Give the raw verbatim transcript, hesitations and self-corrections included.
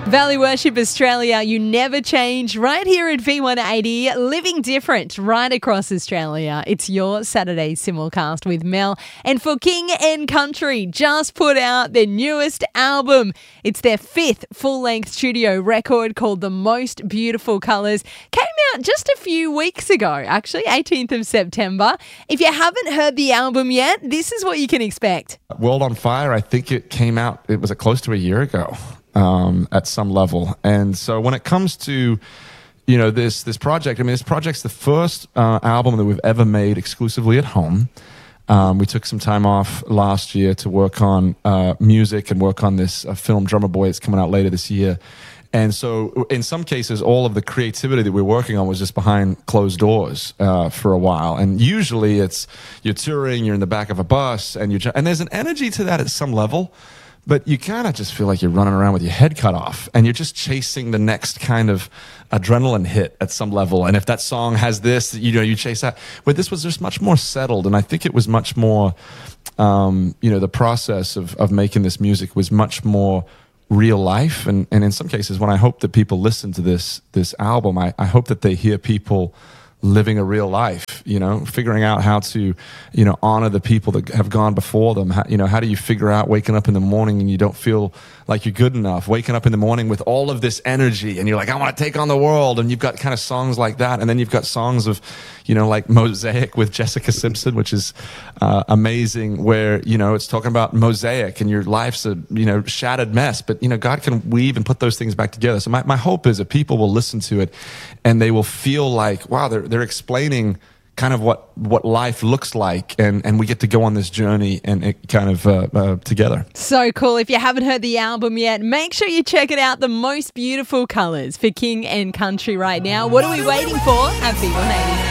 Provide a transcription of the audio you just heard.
Valley Worship Australia, you never change, right here at V one eighty, living different right across Australia. It's your Saturday simulcast with Mel. And For King and Country just put out their newest album. It's their fifth full-length studio record called The Most Beautiful Colours. Came out just a few weeks ago, actually, eighteenth of September. If you haven't heard the album yet, this is what you can expect. World on Fire, I think it came out, it was close to a year ago. Um, at some level. And so when it comes to, you know, this this project, I mean, this project's the first uh, album that we've ever made exclusively at home. Um, we took some time off last year to work on uh, music and work on this uh, film Drummer Boy that's coming out later this year. And so in some cases, all of the creativity that we're working on was just behind closed doors uh, for a while. And usually it's, you're touring, you're in the back of a bus, and you're, and there's an energy to that at some level. But you kind of just feel like you're running around with your head cut off and you're just chasing the next kind of adrenaline hit at some level. And if that song has this, you know, you chase that. But this was just much more settled. And I think it was much more, um, you know, the process of, of making this music was much more real life. And, and in some cases, when I hope that people listen to this, this album, I, I hope that they hear people living a real life, you know, figuring out how to, you know, honor the people that have gone before them. How, you know, how do you figure out waking up in the morning and you don't feel like you're good enough, waking up in the morning with all of this energy and you're like, I want to take on the world. And you've got kind of songs like that. And then you've got songs of, you know, like Mosaic with Jessica Simpson, which is uh, amazing, where, you know, it's talking about mosaic and your life's a, you know, shattered mess. But, you know, God can weave and put those things back together. So my, my hope is that people will listen to it and they will feel like, wow, they're, they're explaining kind of what, what life looks like, and, and we get to go on this journey and it kind of uh, uh, together. So cool. If you haven't heard the album yet, make sure you check it out. The Most Beautiful Colours for King and Country right now. What are we waiting for at V one eighty?